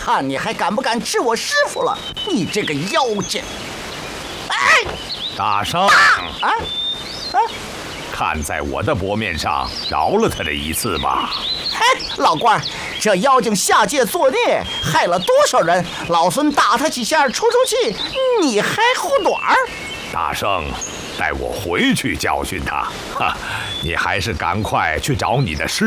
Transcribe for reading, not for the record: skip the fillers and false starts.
看你还敢不敢治我师傅了！你这个妖精！哎， 大圣啊！ 看在我的薄面上，饶了他这一次吧。 嘿，老官，这妖精下界作孽，害了多少人？老孙打他几下出气，你还护短儿？ 大圣，带我回去教训他。哈，你还是赶快去找你的师